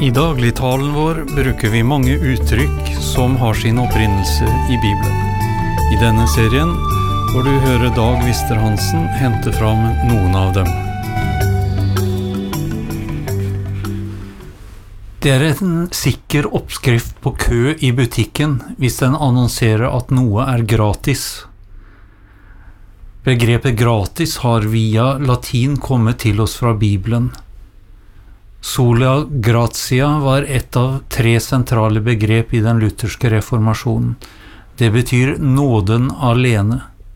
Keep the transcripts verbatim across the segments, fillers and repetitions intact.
I dagligtalen vår bruker vi mange uttrykk som har sin opprinnelse i Bibelen. I denne serien får du høre Dag Wister-Hansen hente fram noen av dem. Det er en sikker oppskrift på kø i butikken hvis den annonserer at noe er gratis. Begrepet gratis har via latin kommet til oss fra Bibelen. Sola gratia var et av tre sentrale begrep i den lutherske reformasjonen. Det betyr nåden alene.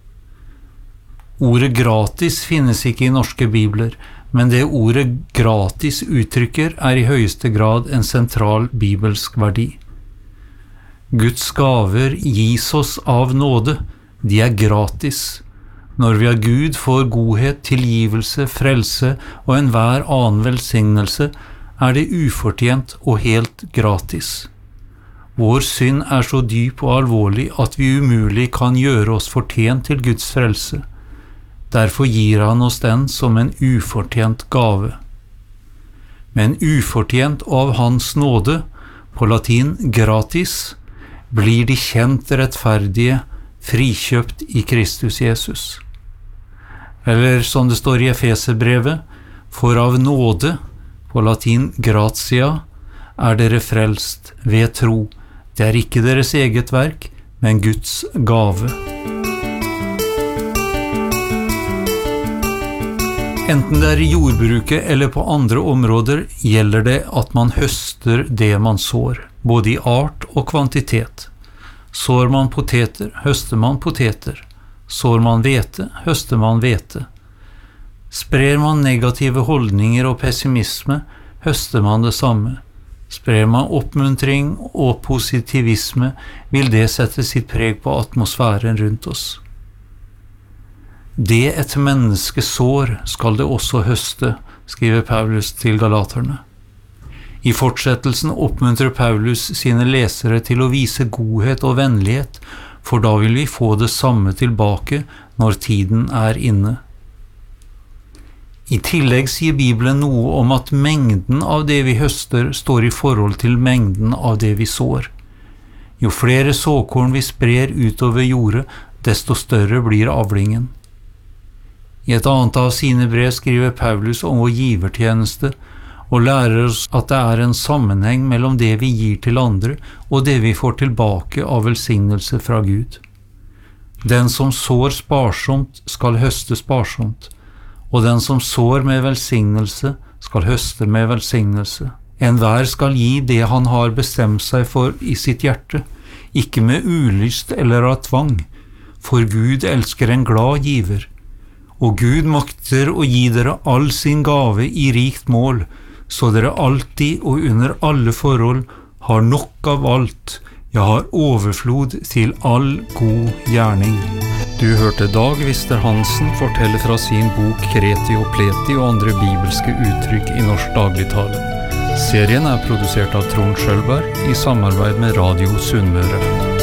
Ordet gratis finnes ikke i norske bibler, men det ordet gratis uttrykker er i høyeste grad en sentral bibelsk verdi. Guds gaver gis oss av nåde, de er gratis. Når vi av Gud får godhet, tilgivelse, frelse og enhver annen velsignelse, er det ufortjent og helt gratis. Vår synd er så dyp og alvorlig at vi umulig kan gjøre oss fortjent til Guds frelse. Derfor gir han oss den som en ufortjent gave. Men ufortjent av hans nåde, på latin gratis, blir de kjent rettferdige, frikjøpt i Kristus Jesus. Eller som det står i Efeserbrevet, for av nåde, på latin gratia, er dere frelst ved tro. Det er ikke deres eget verk, men Guds gave. Enten det er i jordbruket eller på andre områder gjelder det at man høster det man sår, både i art og kvantitet. Sår man poteter, høster man poteter. Sår man hvete, høster man hvete. Sprer man negative holdninger og pessimisme, høster man det samme. Sprer man oppmuntring og positivisme, vil det sette sitt preg på atmosfæren rundt oss. Det et menneske sår skal det også høste, skriver Paulus til galaterne. I fortsettelsen oppmuntrer Paulus sine lesere til å vise godhet og vennlighet, for da vil vi få det samme tilbake når tiden er inne. I tillegg sier Bibelen noe om at mengden av det vi høster står i forhold til mengden av det vi sår. Jo flere såkorn vi sprer utover jordet, desto større blir avlingen. I et annet av sine brev skriver Paulus om vår givertjeneste, og lærer oss at det er en sammenheng mellom det vi gir til andre og det vi får tilbake av velsignelse fra Gud. Den som sår sparsomt skal høste sparsomt, og den som sår med velsignelse skal høste med velsignelse. Enhver skal gi det han har bestemt seg for i sitt hjerte, ikke med ulyst eller av tvang, for Gud elsker en glad giver, og Gud makter å gi dere all sin gave i rikt mål, så dere alltid og under alle forhold har nok av alt, ja, har overflod til all god gjerning. Du hørte Dag Wister-Hansen fortelle fra sin bok Kreti og Pleti og andre bibelske uttrykk i norsk dagligtale. Serien er produsert av Trond Schølberg i samarbeid med Radio Sunnmøre.